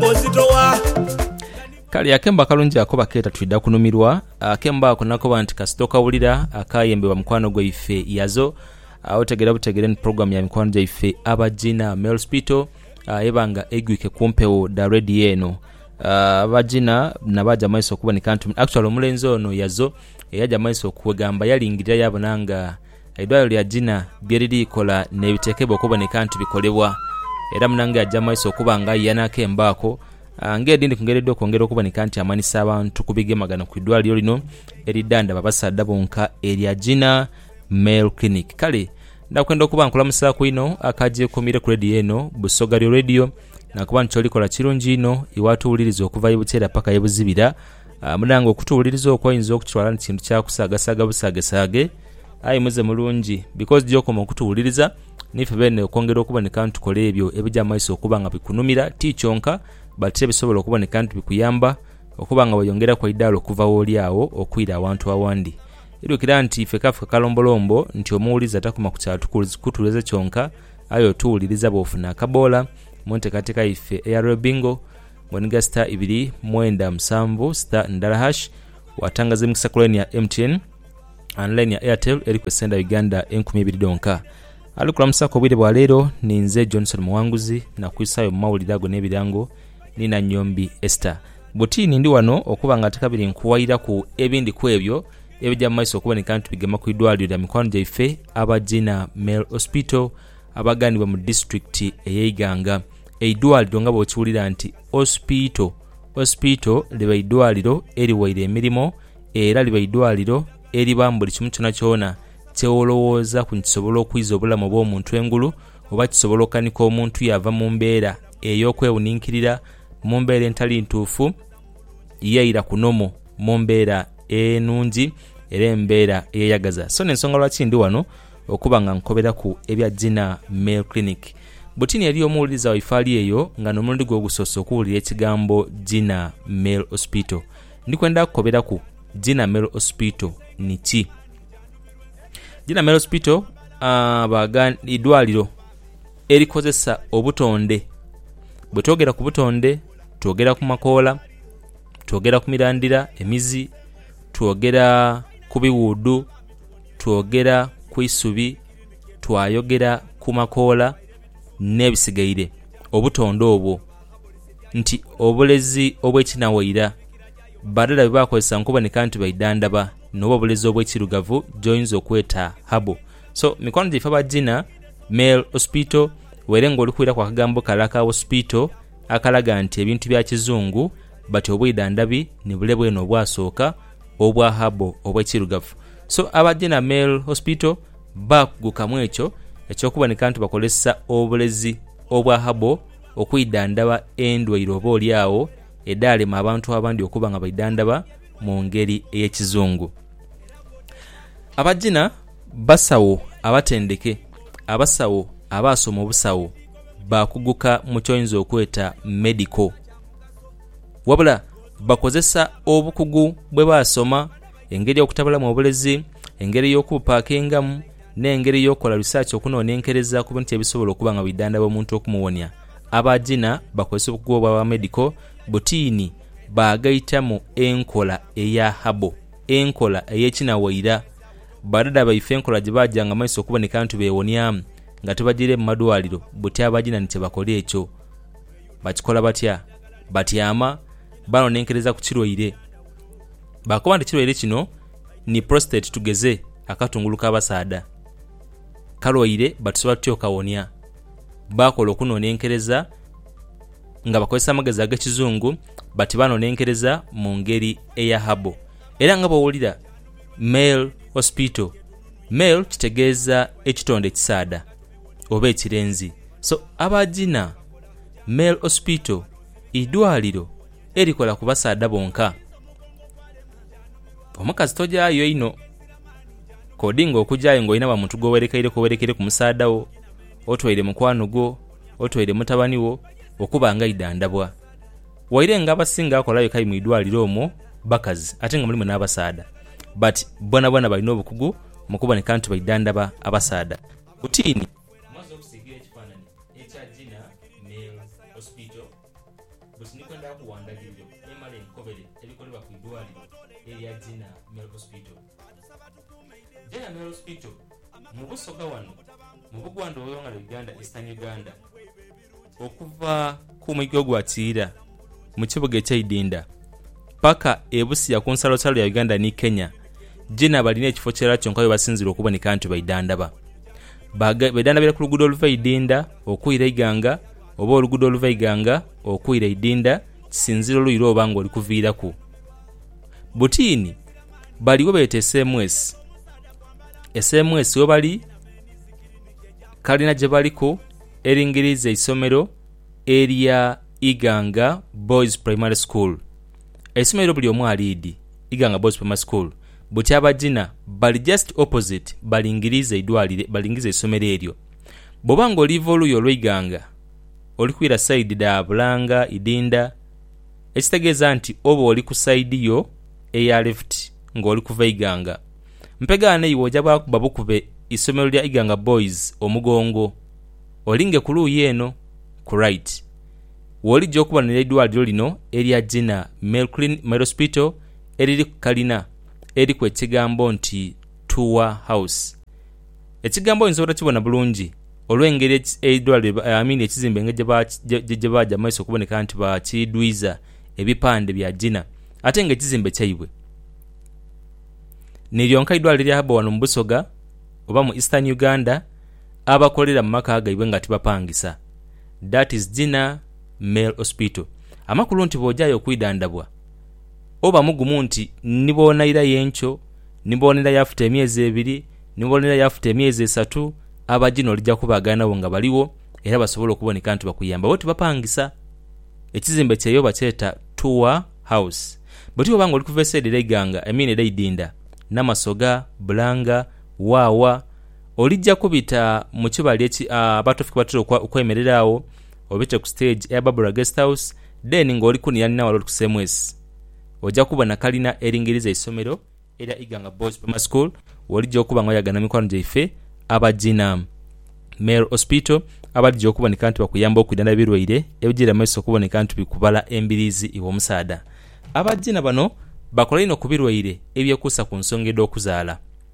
kali akemba kalungi akoba keta twidda kunumirwa akemba kunakoba nti kasitoka wulira akayembebwa mukwano gwaife yazo otegera butegere ni program ya mikwano gyaife abagina Male Hospital ebanga egwike kumpewo da ready eno abagina nabaja maiso kuba ni kantu actually omulenzi ono yazo yaja maiso okugamba yalingirira yabonanga edwalo lya jina byeriri kola nebitekebwa kuba ni kantu bikolebwa era munanga ajja maiso okubanga yanake embako ngedindi kungeredde okwongera okuba ni kanti amanisa abantu kubigemagana ku idwaliro lino eridanda babasadde bonka erya Gina Male Clinic. Kale ndakwenda okuba nkulamusa ku ino akaje komire ku radio eno Busoga Radio nakuba nkyolikola kirungi ino iwatuwuliriza okuva ibutera paka yebuzibira munanga okutuwuliriza okwayinza okutwala nkintu kyakusagasaga busagesage ayi muze mulungi because gyokoma okutuwuliriza nife bene okwongera okuba ni kantu kole ebyo ebijja maiso okuba nga bikunumira tichonka batse bisobola okuba ne kantu bikuyamba okuba nga bayongera kwa idalo okuva woli awo okwira abantu awandi irukira nti ife kafuka kalombolombo nti omuwuliza takuma kukyatu kutuleze kyonka ayo tuwuliriza bofuna akabola monte katika ife ARL bingo waniga star 2 mwenda msambu star ndala hash watangaze mkisa kuleni ya MTN online ya Airtel eri kwesenda Uganda 12 donka alikula msako bwide bwa lero ni nze Johnson Muwanguzi na kwisayo mawulira ago nebirango nina Nyombi Esther botini ndi wano okuba nga atakabiri nkuwaira ku ebindi kwebyo ebijja maiso okuba ni kantu bigema ku idwaliro lya mikwano gyaife abagina Male Hospital abaganibwa mu district ey'Iganga eidwaliro nga bwokiwulira nti hospital liba idwaliro eriwaire emirimo era liba idwaliro eriba buli kimu kyonna kyona kyewolowooza ku kisobola okwiza obulamu bw'omuntu engulu oba kisobola okanika omuntu yava mu mbeera ey'okwewuninkirira mu mbeera entali ntuufu yeeyira kunomo mu mbeera enungi era embeera eyeyagaza so n'ensonga lwaki ndi wano okuba nga nkobera ku ebya Gina Male Clinic butini yali omuwuliriza waifaali eyo nga n'omulundi gwe ogusoose okuwulira ekigambo Gina Male Hospital ndikwenda kukobera ku Gina Male Hospital niki Gina Male Hospital idwaliro erikozesa obutonde bwe twogera ku butonde twogera ku makoola twogera ku mirandira emizi twogera ku biwudu twogera ku isubi twayogera ku makoola n'ebisigaire obutonde obwo nti obulezi obw'ekinawaira badala bibakozesa nkuba ne kantu baidandaba n'oba obulezi obw'ekirugavu joyinza okweta habo so mikwano gyaife aba Gina Male Hospital were nga olikuira kwa kagambo kalaka hospital akalaga nti ebintu bya kizungu bati obwidandabi ni bule bweno obwasooka obwa habo obw'ekirugavu so aba Gina Male Hospital bakugukamu ekyo ekyokuba ne kantu bakolesa obulezi obwa habo okwidandaba endwaire oba oli awo edalema abantu abandi okuba nga baidandaba mu ngeri ey'ekizungu aba Gina basawo abatendeke abasawo abasoma obusawo bakuguka mu kyoyinza okweta medical wabula bakozesa obukugu bwe basoma engeri okutabulamu obulezi engeri y'okubupakingamu n'engeri y'okola research okunonenkereza ku bintu ebisobola okuba nga bidandaba omuntu okumuwonya aba Gina bakozesa obukugu bwa medical butini bagayitamu enkola eya habo enkola ey'ekinawaira badada baife enkola gye bajjanga maiso okuba ne kantu beewonyamu nga tebagire mu madwaliro buti aba Gina nikye bakola ekyo bakikola batya batyama banonenkereza ku kirwaire bakuba nti kirwaire kino ni prostate tugeze akatungulu k'abasaada kalwaire batusobola tutya okawonya bakola okunonenkereza nga bakozesa amagezi ag'ekizungu bati banonenkereza mu ngeri eya habo era nga bawulira Male Hospital male kitegeeza ekitonde ekisaada oba ekirenzi so aba Gina Male Hospital idwaliro erikola ku basaada bonka omukazi tojayo ino kodinga okujayo ng'olina bamuntu gwowerekeire ku musaada wo otwaire mukwano gwo otwaire mutabani wo okuba nga idandabwa waire nga abasinga akolayo kai mu idwaliro omwo bakazi ate nga mulimu n'abasaada but bona balina obukugu mukuba ne kantu baidandaba abasaada kutini mazo okusigira ekifaananyi ekya Gina Male Hospital nikwenda kuwandagiriro emala enkobere erikolebwa ku idwaliro erya Gina Male Hospital. Gina Male Hospital mu Busoga wano mu bugwanda obw'eggwanga Uganda, Eastern Uganda, okuva ku muggo gwa Kiira mu kibuga eky'Idinda paka ebusiya ku nsalosalo ya Uganda ne Kenya, Gina balina ekifo kyera kyonka basinzira okuboneka nti baidandaba. Baidandabira ku luguudo oluva Idinda okuyira Iganga oba oluguudo oluva Iganga okuyira Idinda, kisinziro oluyiro oba ng'oli kuviiraku. Butiini baliwo beeta SMS. SMS we bali kalina gye baliko eringiriza isomero erya Iganga Boys Primary School. Esomero buli omu aliidi Iganga Boys Primary School. Buti abagina bali just opposite balingiriza idwalire balingiza isomero eryo. Bobanga oliva oluyo olw'Iganga olikwira side da Bulanga Idinda, ekitegeeza nti oba oli ku side yo eya left ng'oli kuva Iganga. Mpegana iwo ojja babukube isomero lya Iganga Boys omugongo olinge ku luuyi eno ku right. Wolijja okubanira idwaliro lino erya Gina Male Hospital eriri ku kalina eri ku ekigambo nti Tour House. Ekigambo nsobola kibona bulungi olw'engeri edwaliro ekizimbe gye bajja maiso okuboneka nti bakidwiza ebipande bya Gina ate ng'ekizimbe kyaibwe niryonka idwaliro lyabo wano mu Busoga oba mu Eastern Uganda abakolera mu maka gaibwe nga tibapangisa. That is Gina Male Hospital. Amakulu nti bw'ojjayo okwidandabwa oba mugumu nti niboonayira yenkyo, niboonera yafuta emyezi 2, niboonera yafuta emyezi 3, abagina olijja kubaganawo nga baliwo era basobola okuboneka nti bakuyamba boti bapangisa. Ekizimbe kyeyo bakyeta Tour House. Boti obanga oli kuva esede Iganga emine Idinda Namasoga Bulanga Wawa olijja kubita mu kibali abatofuki batero okwemererawo obite ku stage ya Barbara Guest House, then ng'oli kunyanina walo ku SMS ojja kubona kalina eringiriza isomero era Iganga Boys Primary School. Olijja okuba ngoyagana mikwano gyaife aba Gina Male Hospital abajja okuboneka nti bakuyamba okwidanda birwaire ebigira maiso okuboneka nti bikubala embirizi iw'omusaada. Aba Gina bano bakola ino kubirwaire ebyekuusa ku nsonga ed'okuzaala.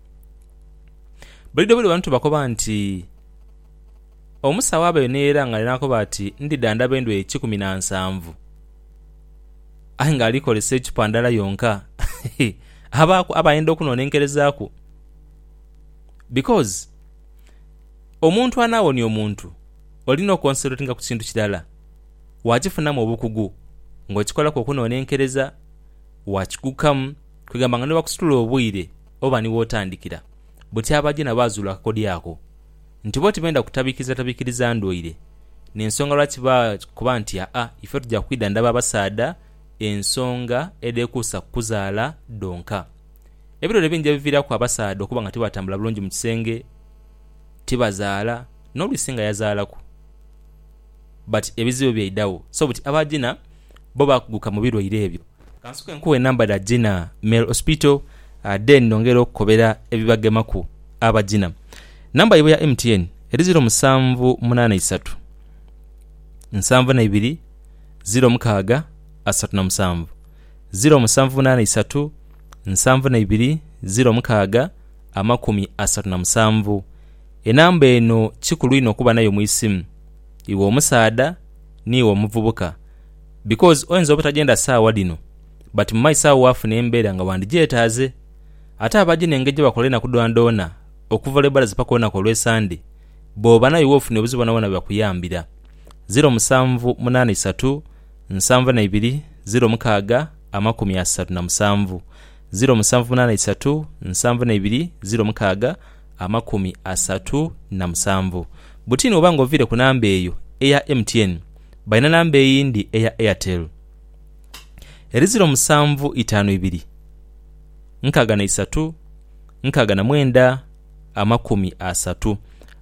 Buli bantu bakoba nti omusawo abayo neera nga linakoba ati ndidandaba endwe 17 aye nga alikolesa ekipandala yonka abayenda okunonenkerezaako because omuntu anaawoni omuntu olina okonsentratinga ku kintu kirala wakifunamu obukugu ng'okikolako okunonenkereza wakigukamu kwegamba nga ne bakusitula obwire oba niwo otandikira. Buti abagina bazuula akakodi ako nti bo tibenda kutabikiriza ndwaire n'ensonga lwaki kuba nti ife tujja kwidandaba abasaada ensonga edekuusa kuzaala donka. Ebirore bingi biviirako abasaada okuba nga tibatambula bulungi mu kisenge tibazaala n'olusinga yazaalako but ebizibu byaidawo. So buti abagina bo bakuguka mu birwaire ebyo. Kansuke nkuwe namba da Gina Male Hospital then nongera okukobera ebibagemaku abagina. Namba yiwe ya MTN eri 0783 72 06 37 0783 72 06 37. Enamba eno kikulu ino okuba nayo mu isimu iwe omusaada niwe omuvubuka because oyinza obutajenda saawa lino but mu maiso wafuna embeera nga wandigyetaaze. Ate abagina engeri bakolena kudwandoona okuva lebala zipakona ko lwesande boba nayo wofune obuzibu bwona bakuyambira. 0783 72 06 37 0783 72 06 37. Butini obanga ovire ku namba eyo eya MTN balina namba eyindi eya Airtel eri 0752 nkagana 3 nkagana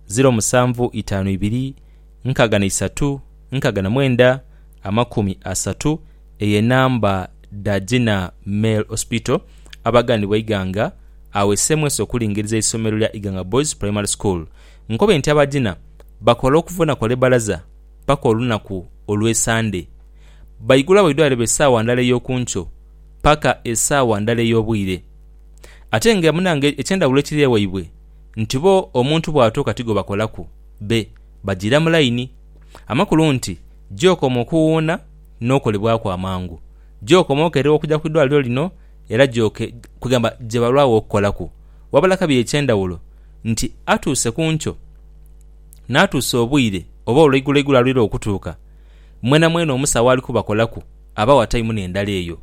0752 nkagana 3 nkagana eye namba da Gina Male Hospital abagani bwa Iganga awe SMS okulingiriza isomero lya Iganga Boys Primary School. Nkobe nti abagina bakola okuvuna kole balaza paka olunaku olw'esande bayigula bwidwaliro essaawa ndala ey'okuncho paka essaawa ndala ey'obwire. Ate nga munange ekyendawulo ekiri ewaibwe nti bo omuntu bw'atuuka tigo bakolaku be bagira mu layini. Amakulu nti gy'okoma okuwuuna n'okolebwako amangu, gy'okoma okerewa okujja ku ddwaliro lino era gyoke kugamba gye balwawo okukolaku. Wabula kabi ekyendawulo nti atuuse ku ncho n'atuuse obwire oba olw'eigulo lwira okutuuka, mwena omusawo ali kubakolaku aba watayimu n'endala eyo.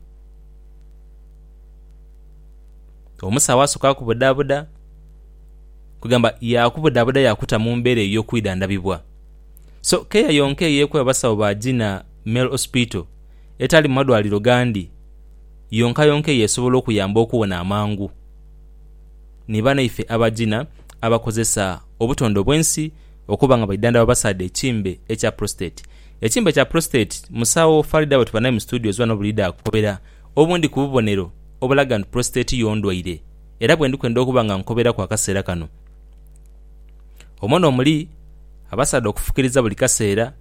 Omusawo asooka akubudaabuda kugamba yakubudaabuda yakuta mu mbeera ey'okwidandabibwa. So keya yonka eyeekwe abasawo ba Gina Male Hospital etali mu madwaliro gandi yonka yeesobola okuyamba okuwona amangu. Nibana ife abagina abakozesa obutondo bw'ensi okuba nga baidandaba basadde ekimbe ekya prostate. Ekimbe ekya prostate musawo Farida bwe tubanaye mu studios wano bulida akukobera obundi ku bubonero obulaga nti prostate yondwaire era bwe ndikwenda okuba nga nkobera kwa kaseera kano. Omwana omuli abasadde okufukiriza buli kaseera.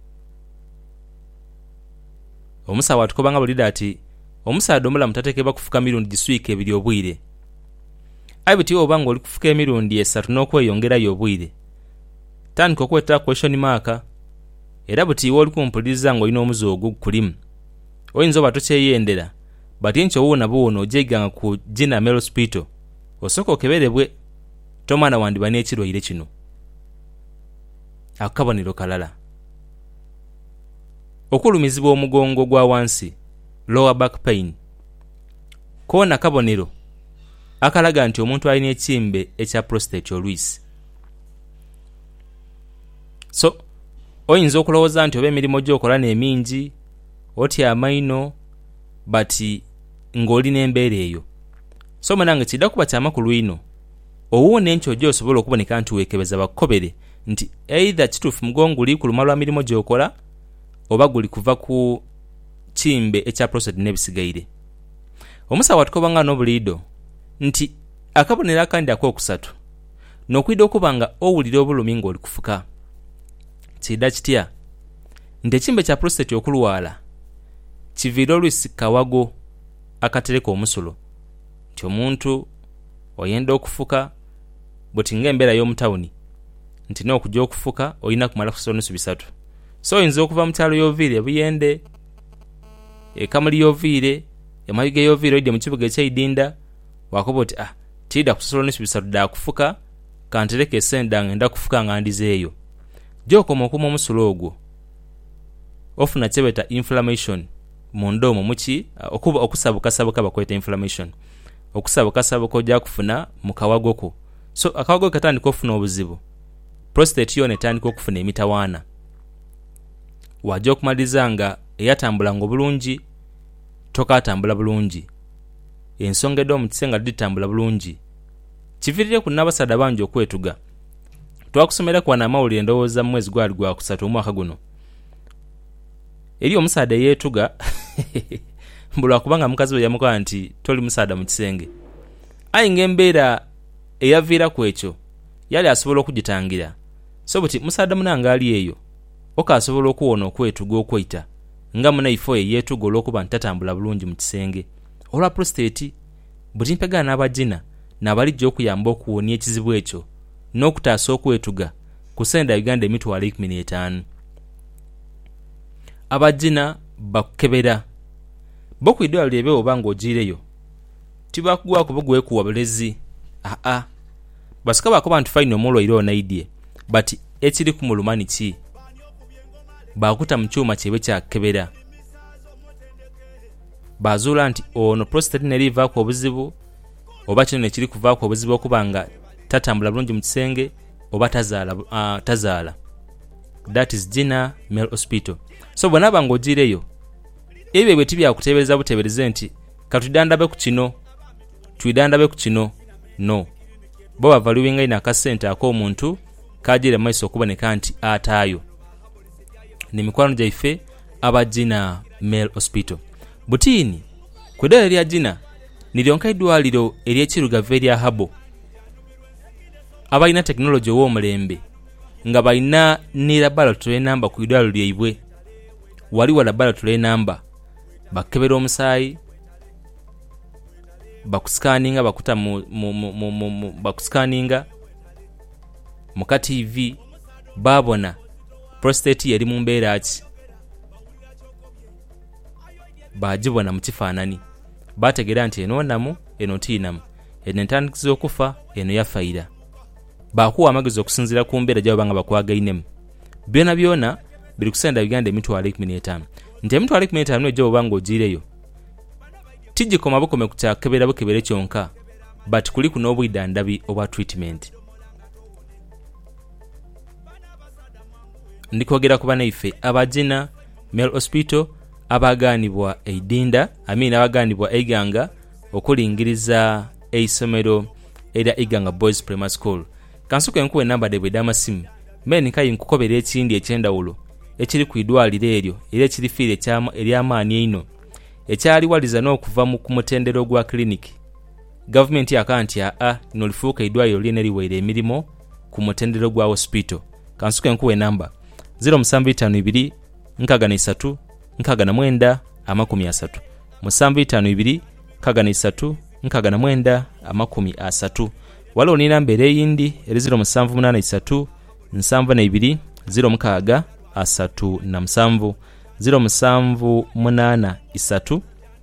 Omusawo atukobanga bulida ati omusaadde omulamu tateekebwa kufuka mirundi giswiika ebiri obwire. Ayi buti oba nga oli kufuka emirundi 3 n'okweyongerayo obwire, tandika okweta question mark. Era buti iwe oli kumpuliriza ng'olina omuze ogukulimu oyinza oba tokyeyendera bati nkyo wuuna buwuuna ojeeganga ku Gina Male Hospital osooka okeberebwe tomwana wandiba n'ekirwaire kino. Akabonero kalala okulumizibwa omugongo gwa wansi lower back pain koona kabonero akalaga nti omuntu alina ekimbe ekya prostate olwisi. So oyinza okulowooza nti oba emirimu gy'okola n'emingi otya amaino bati ng'olina embeera eyo. So munange kidda kuba kyamakulu ino owuuna enkyo gy'osobola okuboneka nti weekebeza bakukobere nti either kituufu mugongo guli ku lumala lwa mirimu gy'okola oba guli kuva ku kimbe ekya prostate n'ebisigaire. Omusawo atukobanga n'obuliido nti akabonero akandi ak'okusatu n'okwidda okuba nga owulira obulumi ng'oli kufuka. Kidda kitya nti ekimbe kya prostate okulwala kiviira olwisi kawago akatereka omusulo nti omuntu oyenda okufuka buti ng'embeera y'omutawuni nti n'okujja okufuka olina kumala kusula nusu bisatu. So oyinza okuva mu kyalo y'oviire buyende ekamuli y'oviire emayiga y'oviire oyidde mu kibuga ekyeidinda wakoba oti tiida kusula nusu bisatu dda kufuka kantereka esenda ngenda kufuka nga ndizeeyo. Gy'okoma okuma omusulo ogwo ofuna kyebeta inflammation mu ndoomo muki okuba okusabukasabuka bakweta inflammation okusabukasabuka ojja kufuna mu kawagoko. So akawago katandika okufuna obuzibu prostate yo netandika okufuna emitawaana. Wajja okumaliza nga eyatambula nga obulungi tokatambula bulungi ensonga edda mu kisenga ditambula bulungi kiviirire ku n'abasaadde bangi okwetuga. Twakusomera kwa na mawulire ndowooza mu mwezi gwali gwa kusatu omwaka guno eri omusaadde yeetuga mbulwa kubanga mukazi we yamukola nti toli musaadde mu kisenge. Ayi ng'embeera eyaviira ku ekyo yali asobola okugitangira. So buti musaadde munanga ali eyo okasobola okuwona okwetuga okwita nga munaifo yeetuga olw'okuba ntatambula bulungi mu kisenge olwa prostate. Buti mpegana n'abagina n'abalijja okuyamba okuwonya ekizibu ekyo n'okutaasa okwetuga ku senda Uganda emitwalo 15. Abagina bakukebera bokwidwaliro ebe oba ng'ogiireyo tibakugwako bugwekuwa bulezi basika bakoba nti fayina omulwaire onaidye bati ekiri ku mulumani ki bakuta mu kyuma kyebe kyakebera bazuula nti ono prostate nerivaako obuzibu oba kino nekiri kuvaako obuzibu okuba nga tatambula bulungi mu kisenge oba tazaala. That is Gina Male Hospital. So bonna banga ogireyo ebyo bwe tibyakutebereza butebereze nti katudandabe ku kino no bo bavaluinga ina akasente ak'omuntu kajire maiso okuboneka nti ataayo. Ni mikwano gyaife aba Gina Male Hospital. Butini kwedala lya Gina niryonka eddwaliro ery'ekirugavu erya Habo abalina tekinologi ow'omulembe nga balina ne laboratory namba ku idwaliro lyaibwe waliwo laboratory number bakebera omusaayi bakuscanninga bakuta bakuscanninga mu ka TV babona prostate yali mu mbeera ki bagibona mu kifaananyi bategeera nti eno namu eno tiinamu eno entandikiza okufa eno yafayira bakuwa amagezi okusinziira ku mbeera gyabo banga bakwagainemu byona byona biri kusenda Uganda emitwalo 15 nti emitwalo 15 n'ejjo banga ogireyo tijikoma bukome kutakebera bukebere kyonka but kuli kuno obwidandabi obwa treatment ndikwogera ku banaife abagina Male Hospital abaganibwa eidinda abaganibwa eiganga okulingiriza eisomero era Iganga Boys Primary School kansuko enkuwe namba de bwedama simu meni kai nkukobera ekindi ekyendawulo ekiri ku idwaliro eryo era ekiri fiire kyama eryamaani eno ekyali waliza n'okuva mu kumutendero gwa clinic government yakanti nolifuuka idwaliro lyene liweere emirimo ku mutendero gwa hospital kansuko enkuwe namba 0752 nkagana 3 nkagana 9 30 0752 nkagana 9 waliwo ni namba eyindi eri 0783 72 06 37 0783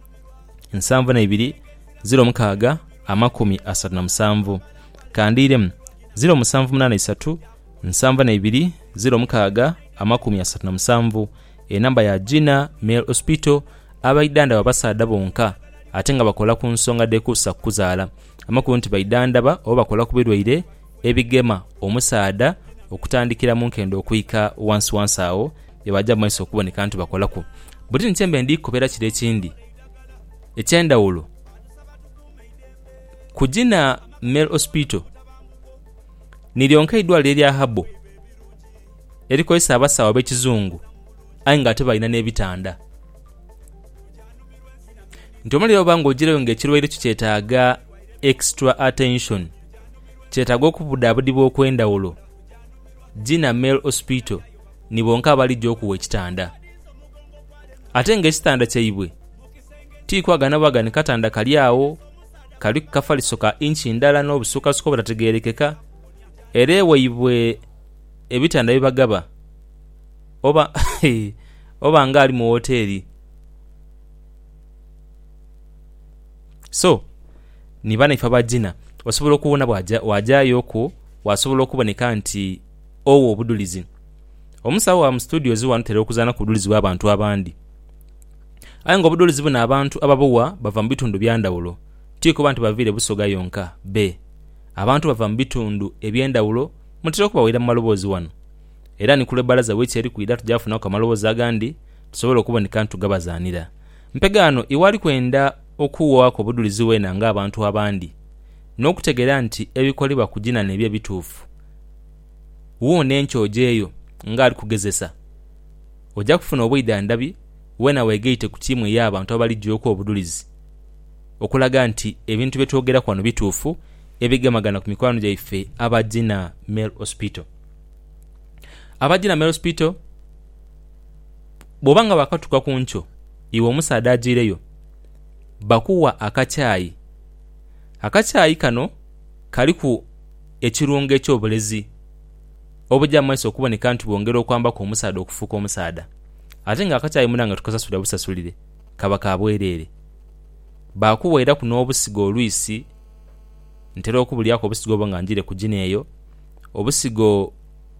72 06 37 kandiremu 0783 72 06 37 enamba ya Gina Male Hospital abaidanda basaada bonka ate nga bakola ku nsonga dekusa kuzaala amakulu nti baidandaba oba bakola ku birwaire ebigema omusaada okutandikira mu nkendo okuyika once awo byebaja maiso okuboneka nti bakola ku buti nkyembe ndi kopera kire kindi ekyendawulo ku Gina Male Hospital nilionka idwaliro lya habo erikoyesa abasawo b'ekizungu ayi nga tebalina n'ebitanda ntomaliro bango ogireyo ng'ekirwaire kyetaaga extra attention kyetaaga okubudabudibwa okwendawulo Gina Male Hospital nibonka abalijja okuwa ekitanda ate ng'ekitanda kyaibwe tiikwagana bwagani katanda kali awo kali kafaliso ka inchi ndala n'obusukasuka obutategeerekeka era ewaibwe ebitanda bibagaba oba nga ali mu hoteli so nibana ifa bagina osobola okuwona wajaayoko wasobola okuboneka nti owo obudulizi omusawo wa mu studios wano tera okuzaana ku budulizi bw'abantu abandi aye nga obudulizi buno abantu ababuwa bava mu bitundu byandawulo tiiko bantu baviire busoga yonka be abantu bava mu bitundu ebyendawulo mutera okubawera mu maloboozi wano era ni kule balaza wechi eri kuida tujafuna ku maloboozi agandi tusobola okuboneka nti gabazaanira mpegano iwali kwenda okuwa ko budulizi wena nga abantu abandi n'okutegeera nti ebikolebwa ku Gina nebyo bituufu wuune enkyojeeyo nga ali kugezesa ojja kufuna obwidandabi wena weegeite ku tiimu ey'abantu abalijjoko obudulizi okulaga nti ebintu byetwogera kwano bituufu ebigemagana ku mikwano gyaife aba Gina Male Hospital. Aba Gina Male Hospital bobanga bakatuka ku nkyo iwe omusaada agireyo bakuwa akacaayi kano kali ku ekirungo eky'obulezi obujja maiso okuboneka nti bwongera okwamba ku omusaada okufuuka omusaada ate nga akacaayi munanga tukasasula busasulire kaba kabwereere bakuweera ku n'obusigo olwisi ntera okubulyako obusigo obwo nga njire ku Gina eyo obusigo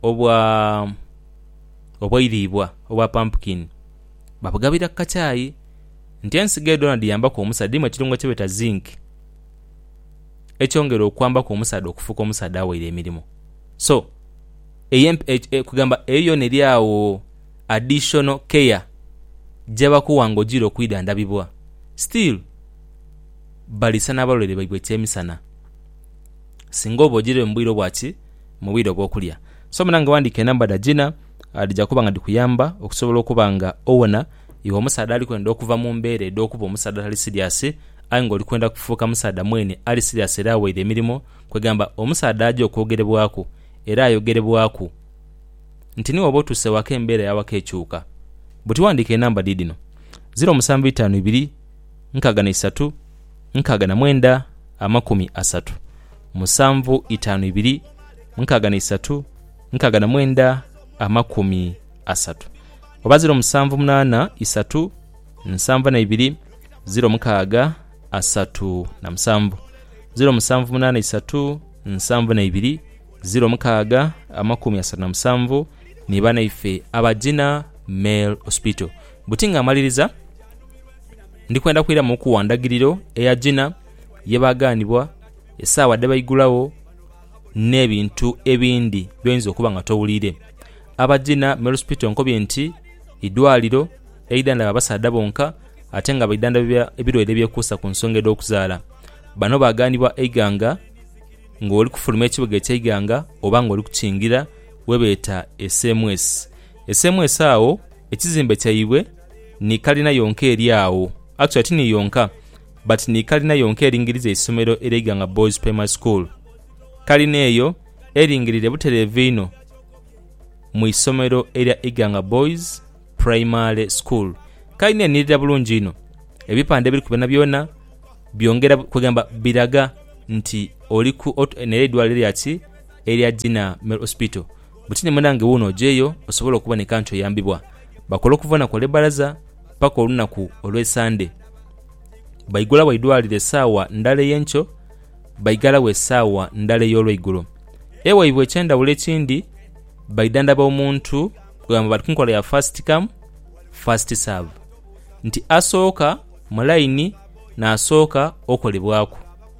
obwairibwa obwa pumpkin babugabira kacaayi nti ensiga Donald yambako omusaada mu ekirungo kyebeta zinc ekyongera okwamba ku omusaada okufuuka omusaada aweere emirimu so kugamba eyo neryawo additional care gyebakuwa ng'ogira okwidandabibwa still balisa n'abalolere baibwe ekyemisana singa oba ogire mu bwire bwaki mu bwire bw'okulya so munange wandika enamba da Gina alijja kuba nga ndikuyamba okusobola okuba nga owona iwe omusaada ali kwenda okuva mu mbeera ed'okuba omusaada tali serious aye ng'oli kwenda kufuuka musaada mwene ali serious era aweere emirimu kwegamba omusaada ajja okwogerebwako era ayogerebwako nti niwe oba otuuse wako embeera yawako ekyuka buti wandika enamba didino 0752 63 69 30 752 63 69 30 oba 0783 72 06 37 0783 72 06 37 niba naife abagina Male Hospital. Butinga amaliriza ndikwenda kwira mu kuwandagiriro eya Gina yebaganibwa esaawa de bayigulawo n'ebintu ebindi byinza okuba nga towulire. Abagina Male Hospital nkobye nti idwaliro eidanda babasada bonka ate nga baidanda ebirwere byekuusa ku nsonga ed'okuzaala. Bano baganibwa eiganga ng'oli kufuluma ekibuga eky'eiganga oba ng'oli kukingira webeeta SMS. SMS awo ekizimbe kyayibwe ni kalina yonka eri awo. Actually tini yonka but ni kalina yonka eringiriza isomero ereiganga Boys Primary School. Kalina eyo eringirire butelevino mu isomero erya Iganga Boys Primary School. Kalina nirira bulungi ino ebipande biri kubena byona byongera kugamba biraga nti oli ku nedwaliro yaki erya Gina Male Hospital. Butine munange wuno jeyo osobola okuboneka nti oyambibwa. Bakola okuvuna kole baraza paka olunaku olw'Esande. Bayigula waidwalire saawa ndale yencho bayigala we saawa ndale y'olweigulo. Ewa ibwe chenda ule chindi baidanda ba omuntu kugamba bali kunkola ya first come first serve. Nti asooka mulaini na asooka okolebwako.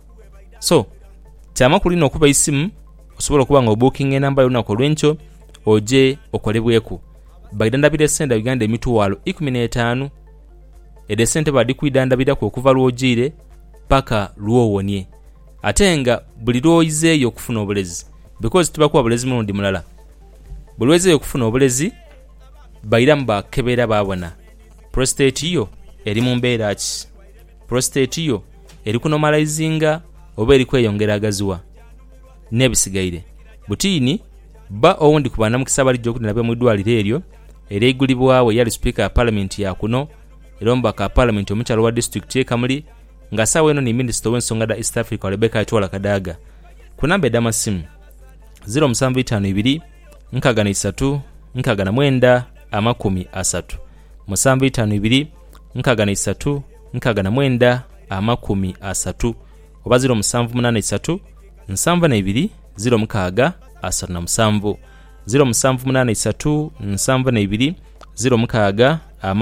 So chama kulino okuba isimu osobola okuba nga obooking enamba y'olunaku olw'encho oje okolebweko. Baidandabira senda Uganda emitwalo 15 ede sente badi kuidandabira ku okuva lwogire paka lwowonye. Ate nga buli lwoyizeeyo okufuna obulezi because tubakuwa obulezi mulundi mulala. Buli lwoyizeeyo okufuna obulezi bayiramu bakebera babona prostate yo eri mu mbeera ki, prostate yo eri kunomalizinga oba eri kweyongera agaziwa nebisigaire. Butini ba owundi kubana mukisa bali jjo kudinabe mu ddwaliro eryo era igulibwawe yali speaker ya parliament ya kuno eromba ka parliament omukyalo wa district ye Kamuli nga sawa eno ni minister w'ensonga da East Africa Rebecca Atola Kadaga. Kunambe damasimu 0752 63 69 30 0752 63 69 30 oba 0783 72 06 37 0783 72 06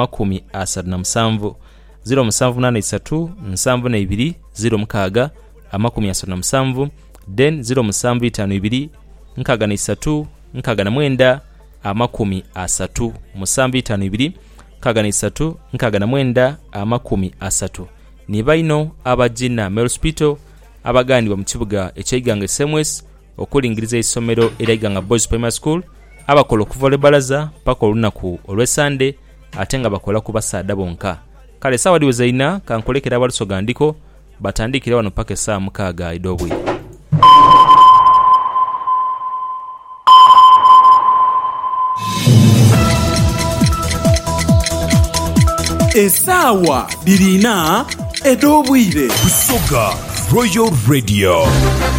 37 0783 72 06 37 then 0752 63 69 30 0752 63 69 30 niba ino abagina Male Hospital abaganibwa mu kibuga eky'Iganga SMS okulingiriza isomero eriganga Boys Primary School abakola okuvola balaza paka olunaku olw'Esande ate nga bakola ku basada bonka. Kale sawa diweza ina kankolekera abalusoga ndiko batandikira wano paka saa mukaga idobwe. Esawa birina edobwire Busoga Royal Radio.